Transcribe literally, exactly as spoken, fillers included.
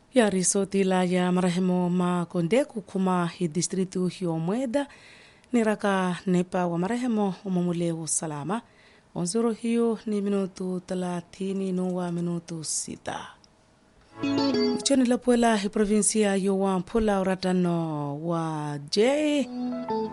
ya risoti la ya marehemu Makonde kukuma hi distritu hiyo Mweda ni raka nepa wa marehemu umamuleu salama. Onzuro hiyo ni minutu talatini nuwa minutu sita. Uchoni la puela hi provinsia yo wa mpula uratano wa J